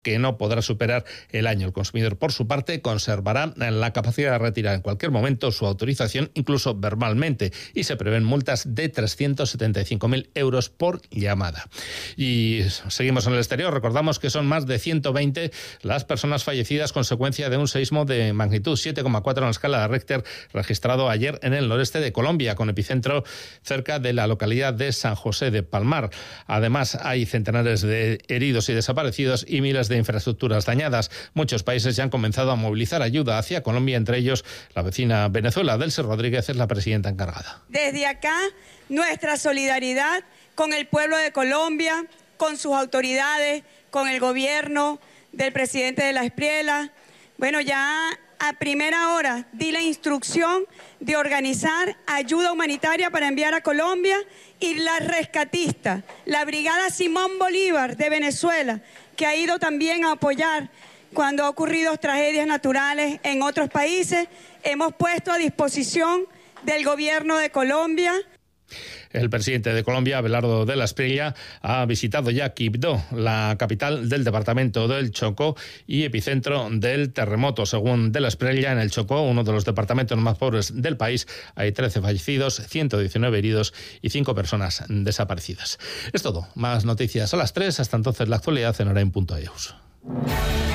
que no podrá superar el año. El consumidor, por su parte, conservará la capacidad de retirar en cualquier momento su autorización, incluso verbalmente, y se prevén multas de 375.000 euros por llamada. Y seguimos en el exterior. Recordamos que son más de 120 las personas fallecidas consecuencia de un seísmo de magnitud 7,4 en la escala de Richter registrado ayer en el noreste de Colombia, con epicentro cerca de la localidad de San José de Palmar. Además, hay centenares de heridos y desaparecidos y miles de infraestructuras dañadas. Muchos países ya han comenzado a movilizar ayuda hacia Colombia, entre ellos la vecina Venezuela. Delcy Rodríguez es la presidenta encargada. Desde acá, nuestra solidaridad con el pueblo de Colombia, con sus autoridades, con el gobierno del presidente de la Espriella. Bueno, ya a primera hora di la instrucción de organizar ayuda humanitaria para enviar a Colombia, y la rescatista, la Brigada Simón Bolívar de Venezuela, que ha ido también a apoyar cuando ha ocurrido tragedias naturales en otros países, hemos puesto a disposición del gobierno de Colombia. El presidente de Colombia, Abelardo de la Espriella, ha visitado ya Quibdó, la capital del departamento del Chocó y epicentro del terremoto. Según de la Espriella, en el Chocó, uno de los departamentos más pobres del país, hay 13 fallecidos, 119 heridos y 5 personas desaparecidas. Es todo. Más noticias a las 3. Hasta entonces, la actualidad en Arain.eus.